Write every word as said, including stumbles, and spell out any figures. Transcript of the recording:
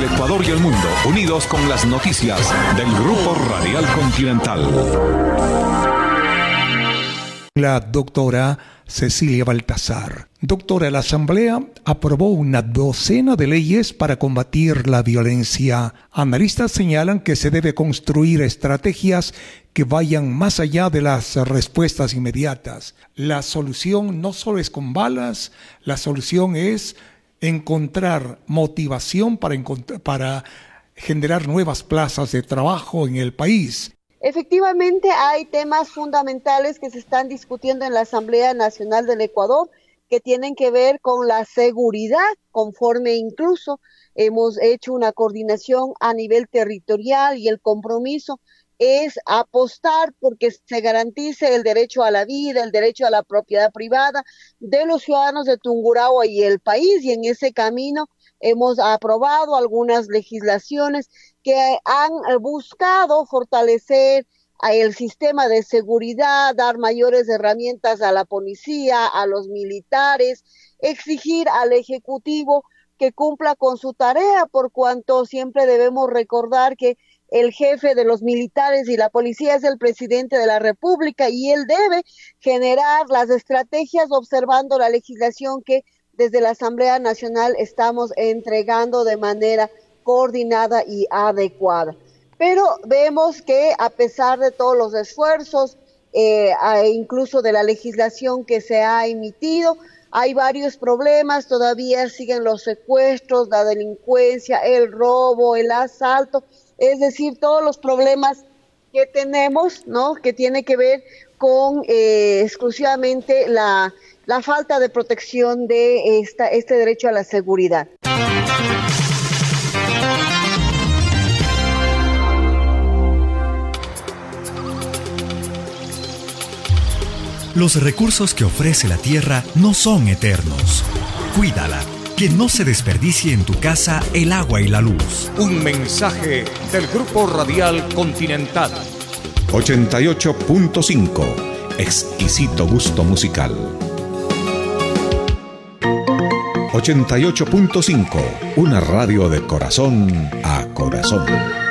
el Ecuador y el mundo, unidos con las noticias del Grupo Radial Continental. La doctora Cecilia Baltazar. Doctora, la Asamblea aprobó una docena de leyes para combatir la violencia. Analistas señalan que se debe construir estrategias que vayan más allá de las respuestas inmediatas. La solución no solo es con balas, la solución es encontrar motivación para, encont- para generar nuevas plazas de trabajo en el país. Efectivamente, hay temas fundamentales que se están discutiendo en la Asamblea Nacional del Ecuador que tienen que ver con la seguridad, conforme incluso hemos hecho una coordinación a nivel territorial y el compromiso es apostar porque se garantice el derecho a la vida, el derecho a la propiedad privada de los ciudadanos de Tungurahua y el país, y en ese camino hemos aprobado algunas legislaciones que han buscado fortalecer el sistema de seguridad, dar mayores herramientas a la policía, a los militares, exigir al Ejecutivo que cumpla con su tarea, por cuanto siempre debemos recordar que el jefe de los militares y la policía es el presidente de la República y él debe generar las estrategias observando la legislación que desde la Asamblea Nacional estamos entregando de manera coordinada y adecuada. Pero vemos que a pesar de todos los esfuerzos, eh, incluso de la legislación que se ha emitido, hay varios problemas, todavía siguen los secuestros, la delincuencia, el robo, el asalto, es decir, todos los problemas que tenemos, ¿no? Que tiene que ver con eh, exclusivamente la, la falta de protección de esta, este derecho a la seguridad. Los recursos que ofrece la tierra no son eternos. Cuídala, que no se desperdicie en tu casa el agua y la luz. Un mensaje del Grupo Radial Continental. ochenta y ocho punto cinco. Exquisito gusto musical. ochenta y ocho punto cinco. Una radio de corazón a corazón.